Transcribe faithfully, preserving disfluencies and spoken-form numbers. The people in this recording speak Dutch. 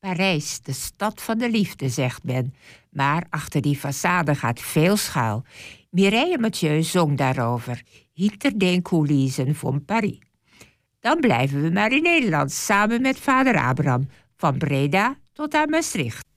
Parijs, de stad van de liefde, zegt men. Maar achter die façade gaat veel schuil. Mireille Mathieu zong daarover. Hinter den coulissen van Paris. Dan blijven we maar in Nederland, samen met vader Abraham. Van Breda tot aan Maastricht.